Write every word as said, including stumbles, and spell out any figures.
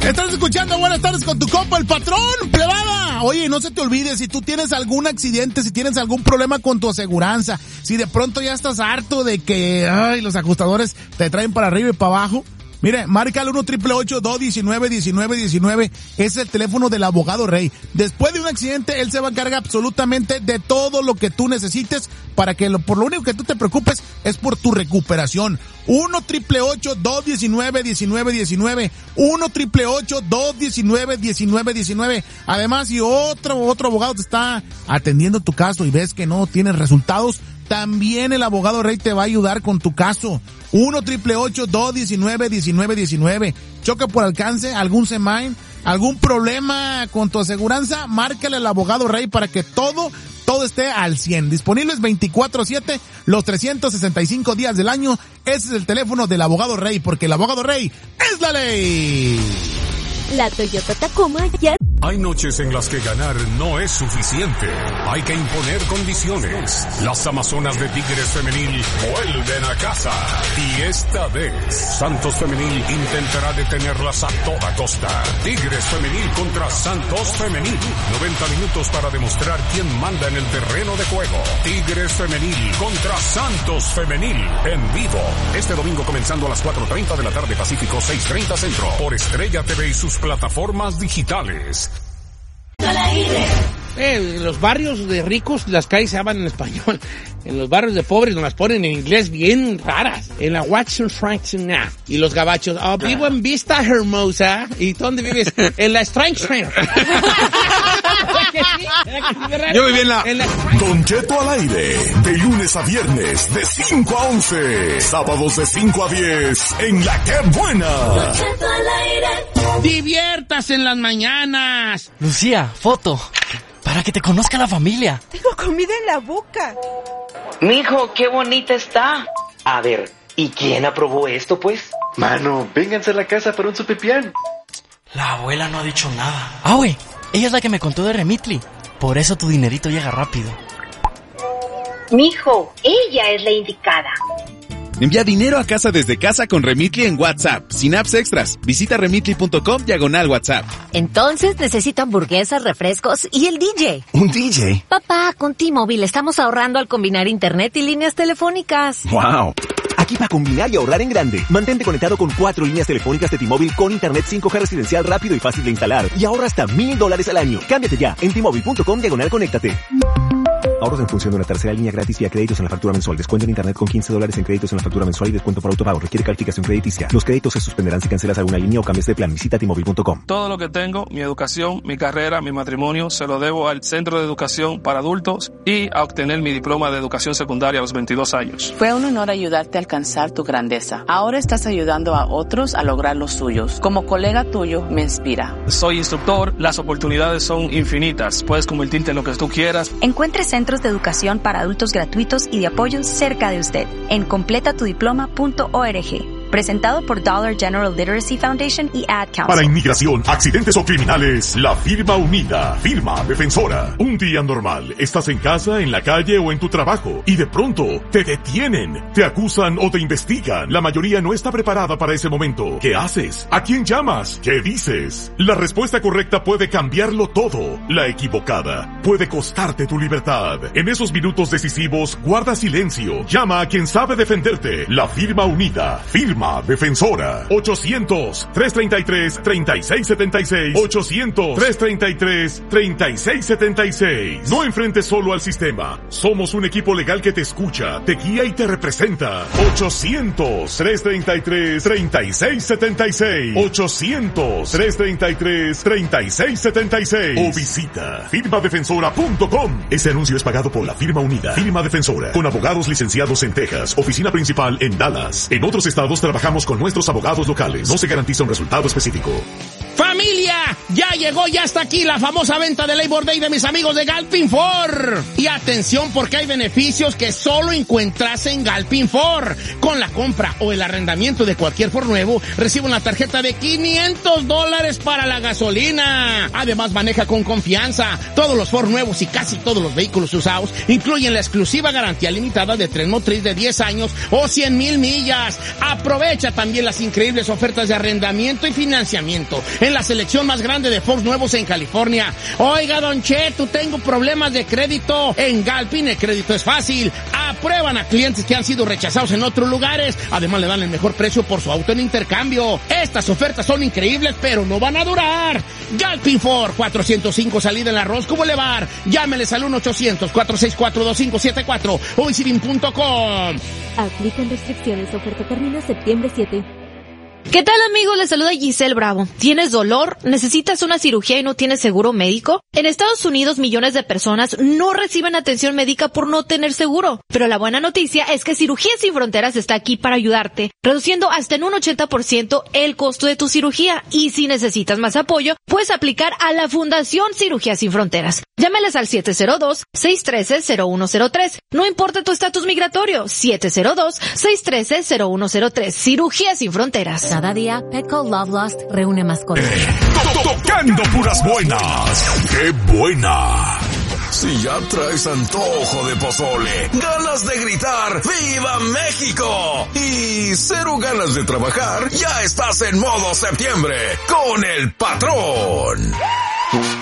Estás escuchando Buenas Tardes con tu compa, el patrón, plebada. Oye, no se te olvide, si tú tienes algún accidente, si tienes algún problema con tu aseguranza, si de pronto ya estás harto de que, ay, los ajustadores te traen para arriba y para abajo, mire, marca al uno triple ocho, dos diecinueve, diecinueve diecinueve. Es el teléfono del abogado Rey. Después de un accidente, él se va a encargar absolutamente de todo lo que tú necesites para que lo, por lo único que tú te preocupes es por tu recuperación. uno triple ocho, dos diecinueve, diecinueve diecinueve. uno triple ocho, dos diecinueve, diecinueve diecinueve. Además, si otro, otro abogado te está atendiendo tu caso y ves que no tienes resultados, también el abogado Rey te va a ayudar con tu caso. uno triple ocho, dos diecinueve, diecinueve diecinueve. Choque por alcance, algún semain, algún problema con tu aseguranza, márcale al abogado Rey para que todo, todo esté al cien. Disponibles veinticuatro siete, los trescientos sesenta y cinco días del año. Ese es el teléfono del abogado Rey, porque el abogado Rey es la ley. La Toyota Tacoma ya... Hay noches en las que ganar no es suficiente. Hay que imponer condiciones. Las Amazonas de Tigres Femenil vuelven a casa. Y esta vez, Santos Femenil intentará detenerlas a toda costa. Tigres Femenil contra Santos Femenil. noventa minutos para demostrar quién manda en el terreno de juego. Tigres Femenil contra Santos Femenil. En vivo. Este domingo comenzando a las cuatro treinta de la tarde Pacífico, seis treinta Centro. Por Estrella T V y sus plataformas digitales. Eh, en los barrios de ricos las calles se llaman en español. En los barrios de pobres nos las ponen en inglés bien raras. En la Watson Franklin nah. Y los gabachos, oh, vivo en Vista Hermosa. ¿Y dónde vives? En la Strange Train. Yo viví en la... En la... Don Cheto al aire, de lunes a viernes, de cinco a once, sábados de cinco a diez, en La Que Buena. Don Cheto al aire. Diviértase en las mañanas. Lucía, foto. Para que te conozca la familia. Tengo comida en la boca. Mijo, qué bonita está. A ver, ¿y quién aprobó esto, pues? Mano, vénganse a la casa para un sopipián. La abuela no ha dicho nada. Ah, güey, ella es la que me contó de Remitly. Por eso tu dinerito llega rápido. Mijo, ella es la indicada. Envía dinero a casa desde casa con Remitly en WhatsApp, sin apps extras. Visita remitly punto com diagonal WhatsApp. Entonces necesito hamburguesas, refrescos y el D J. ¿Un D J? Papá, con T-Mobile estamos ahorrando al combinar internet y líneas telefónicas. ¡Wow! Aquí para combinar y ahorrar en grande. Mantente conectado con cuatro líneas telefónicas de T-Mobile con internet cinco G residencial rápido y fácil de instalar. Y ahorra hasta mil dólares al año. Cámbiate ya en T-Mobile punto com diagonal conéctate. Ahorros en función de una tercera línea gratis y a créditos en la factura mensual. Descuento en internet con quince dólares en créditos en la factura mensual y descuento por autopago. Requiere calificación crediticia. Los créditos se suspenderán si cancelas alguna línea o cambias de plan. Visita T Mobile punto com. Todo lo que tengo, mi educación, mi carrera, mi matrimonio, se lo debo al Centro de Educación para Adultos y a obtener mi diploma de educación secundaria a los veintidós años. Fue un honor ayudarte a alcanzar tu grandeza. Ahora estás ayudando a otros a lograr los suyos. Como colega tuyo, me inspira. Soy instructor, las oportunidades son infinitas. Puedes convertirte en lo que tú quieras. Encuentre centros de educación para adultos gratuitos y de apoyo cerca de usted en completa tu diploma punto org. Presentado por Dollar General Literacy Foundation y Ad Council. Para inmigración, accidentes o criminales, la firma unida, firma defensora. Un día normal, estás en casa, en la calle o en tu trabajo y de pronto te detienen, te acusan o te investigan. La mayoría no está preparada para ese momento. ¿Qué haces? ¿A quién llamas? ¿Qué dices? La respuesta correcta puede cambiarlo todo. La equivocada puede costarte tu libertad. En esos minutos decisivos, guarda silencio. Llama a quien sabe defenderte. La firma unida, firma defensora. ochocientos, trescientos treinta y tres, treinta y seis setenta y seis. ochocientos, trescientos treinta y tres, treinta y seis setenta y seis. No enfrentes solo al sistema. Somos un equipo legal que te escucha, te guía y te representa. ochocientos, trescientos treinta y tres, treinta y seis setenta y seis. ochocientos, trescientos treinta y tres, treinta y seis setenta y seis. O visita firma defensora punto com. Este anuncio es pagado por la firma unida. Firma Defensora, con abogados licenciados en Texas. Oficina principal en Dallas. En otros estados trabajamos con nuestros abogados locales. No se garantiza un resultado específico. familia! Ya llegó, ya está aquí la famosa venta de Labor Day de mis amigos de Galpin Ford. Y atención, porque hay beneficios que solo encuentras en Galpin Ford. Con la compra o el arrendamiento de cualquier Ford nuevo, recibe una tarjeta de quinientos dólares para la gasolina. Además, maneja con confianza. Todos los Ford nuevos y casi todos los vehículos usados incluyen la exclusiva garantía limitada de tren motriz de diez años o cien mil millas. Aprovecha también las increíbles ofertas de arrendamiento y financiamiento en la selección más grande de Ford nuevos en California. Oiga, Don Cheto, tengo problemas de crédito. En Galpin el crédito es fácil. Aprueban a clientes que han sido rechazados en otros lugares. Además, le dan el mejor precio por su auto en intercambio. Estas ofertas son increíbles, pero no van a durar. Galpin Ford, cuatrocientos cinco salida en la Roscoe Boulevard. Llámeles al uno ochocientos, cuatro seis cuatro, dos cinco siete cuatro o visiten punto com. Aplican restricciones. Oferta termina septiembre siete. ¿Qué tal, amigos? Les saluda Giselle Bravo. ¿Tienes dolor? ¿Necesitas una cirugía y no tienes seguro médico? En Estados Unidos, millones de personas no reciben atención médica por no tener seguro. Pero la buena noticia es que Cirugías Sin Fronteras está aquí para ayudarte, reduciendo hasta en un ochenta por ciento el costo de tu cirugía. Y si necesitas más apoyo, puedes aplicar a la Fundación Cirugías Sin Fronteras. Llámales al siete cero dos, seis uno tres, cero uno cero tres. No importa tu estatus migratorio, siete cero dos, seis uno tres, cero uno cero tres. Cirugías Sin Fronteras. Cada día, Petco Love Lost reúne mascotas. Eh, to tocando puras buenas. ¡Qué buena! Si ya traes antojo de pozole, ganas de gritar ¡Viva México! Y cero ganas de trabajar, ya estás en modo septiembre con el patrón.